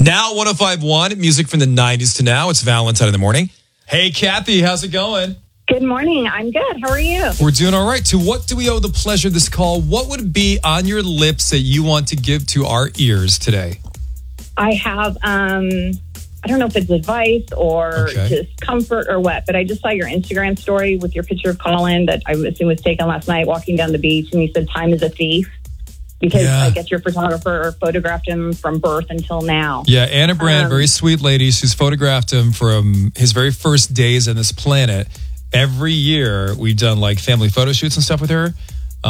Now 105.1, music from the 90s to now. It's Valentine in the morning. Hey, Kathy, how's it going? Good morning. I'm good. How are you? We're doing all right. To what do we owe the pleasure of this call? What would be on your lips that you want to give to our ears today? I have, I don't know if it's advice or just comfort or what, but I just saw your Instagram story with your picture of Colin that I assume was taken last night walking down the beach, and you said time is a thief. Because I guess your photographer photographed him from birth until now. Yeah, Anna Brand, very sweet lady. She's photographed him from his very first days on this planet. Every year, we've done like family photo shoots and stuff with her.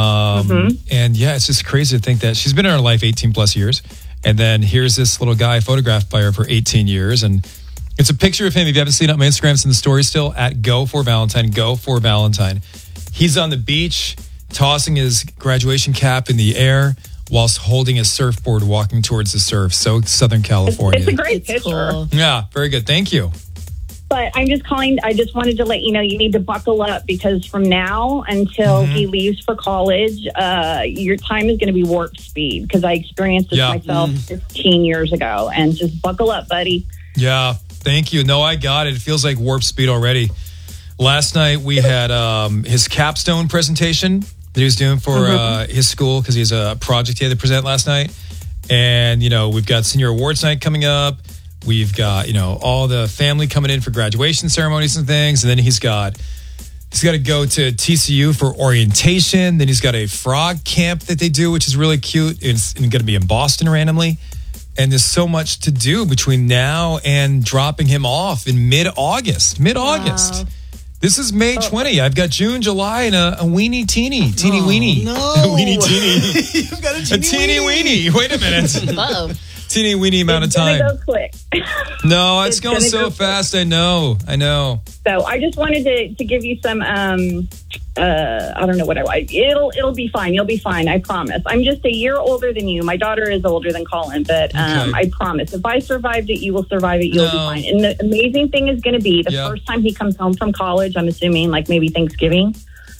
And yeah, it's just crazy to think that she's been in our life 18 plus years. And then here's this little guy photographed by her for 18 years. And it's a picture of him. If you haven't seen it on my Instagram, it's in the story still at Go for Valentine. Go for Valentine. He's on the beach, tossing his graduation cap in the air whilst holding a surfboard, walking towards the surf. So Southern California. It's a great picture. Cool. Yeah, very good. Thank you. But I'm just calling. I just wanted to let you know you need to buckle up because from now until he leaves for college, your time is going to be warp speed because I experienced this myself 15 years ago. And just buckle up, buddy. Yeah, thank you. No, I got it. It feels like warp speed already. Last night we had his capstone presentation that he was doing for his school because he has a project he had to present last night. And, you know, we've got senior awards night coming up. We've got, you know, all the family coming in for graduation ceremonies and things. And then he's got to go to TCU for orientation. Then he's got a frog camp that they do, which is really cute. It's going to be in Boston randomly. And there's so much to do between now and dropping him off in mid-August. Wow. This is May 20. I've got June, July, and a weenie teeny weenie. No. A weenie teeny. You've got a teeny weenie. Wait a minute. Uh-oh. Teeny weenie amount of time. It's going to go quick. No, it's going so fast. I know. So I just wanted to give you some, I don't know what it'll be fine. You'll be fine. I promise. I'm just a year older than you. My daughter is older than Colin, but I promise if I survived it, you will survive it. You'll be fine. And the amazing thing is going to be the first time he comes home from college, I'm assuming like maybe Thanksgiving.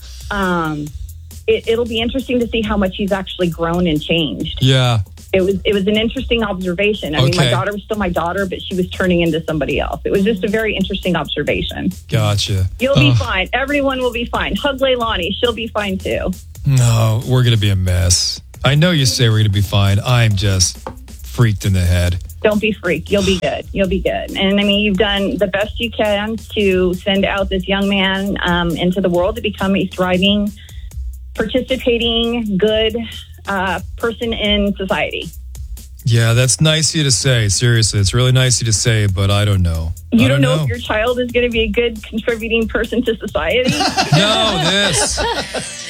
It'll be interesting to see how much he's actually grown and changed. Yeah. It was an interesting observation. I mean, my daughter was still my daughter, but she was turning into somebody else. It was just a very interesting observation. Gotcha. You'll be fine. Everyone will be fine. Hug Leilani. She'll be fine too. No, we're going to be a mess. I know you say we're going to be fine. I'm just freaked in the head. Don't be freaked. You'll be good. You'll be good. And I mean, you've done the best you can to send out this young man into the world to become a thriving, participating, good person in society. Yeah, that's nice of you to say. Seriously, it's really nice of you to say, but I don't know. You don't know if your child is going to be a good contributing person to society? No, this.